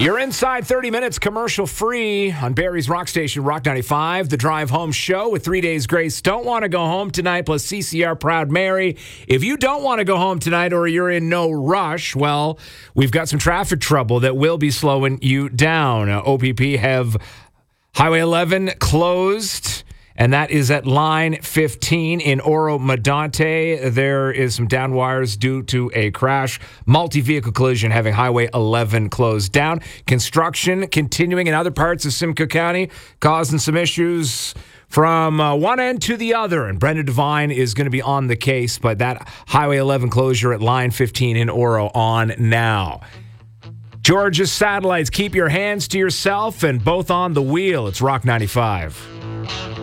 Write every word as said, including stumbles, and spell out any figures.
You're inside thirty minutes commercial-free on Barrie's Rock Station, Rock ninety-five, the Drive Home Show with Three Days Grace. Don't want to go home tonight, plus C C R Proud Mary. If you don't want to go home tonight or you're in no rush, well, we've got some traffic trouble that will be slowing you down. Uh, O P P have Highway eleven closed, and that is at line fifteen in Oro Medante. There is some down wires due to a crash. Multi-vehicle collision having Highway eleven closed down. Construction continuing in other parts of Simcoe County, causing some issues from uh, one end to the other. And Brenda Devine is going to be on the case, but that Highway eleven closure at line fifteen in Oro on now. Georgia's Satellites, keep your hands to yourself and both on the wheel. It's Rock ninety-five.